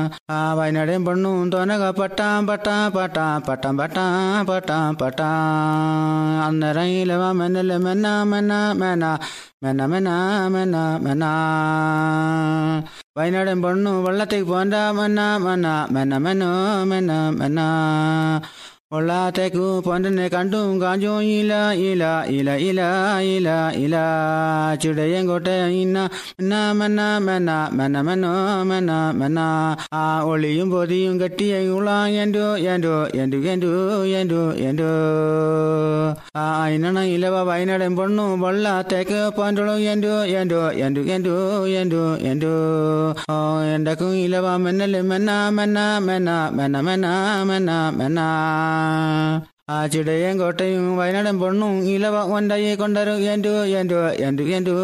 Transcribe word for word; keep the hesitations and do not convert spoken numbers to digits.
ആ വയനാടൻ പെണ്ണും തോനക പട്ടാം പട്ടാ പട്ടാ പട്ടാം പട്ടാ പട്ടാ പട്ടാ അന്നേരം ഇലവ മെന്നല് മെന്ന മെന്ന മെന മെന മെന മെന മെന വയനാടൻ പെണ്ണു വെള്ളത്തേക്ക് പോണ്ട മെന്ന മെന മെന മെനോ മെന മെന വെള്ളത്തേക്കു പൊന്നെ കണ്ടും കാഞ്ചും ഇല ഇല ഇല ഇല ഇല ഇല ചുടയും കോട്ടയം ഇന്ന മെന്ന മെന്ന മെന മെനോ മെന മെന ആ ഒളിയും പൊതിയും കെട്ടിയുള്ള എൻഡു എൻഡു എൻഡു എൻഡു എൻഡു എൻഡു ആ ഇനണ ഇലവ വയനാടൻ പൊണ്ണു വെള്ളത്തേക്ക് പോണ്ടുള്ളൂ എൻഡു എൻഡു എൻഡു എൻഡു എൻഡു എൻഡു ഓ എന്റെക്കും ഇലവ മെന്നല് മെന്ന മെന്ന മെന മെന മെന മെന മെന ആ ചുടയും കോട്ടയും വയനാടൻ പൊണ്ണും ഇലവ ഒണ്ടായി കൊണ്ടരു എൻഡു എൻഡു എൻഡു എൻഡു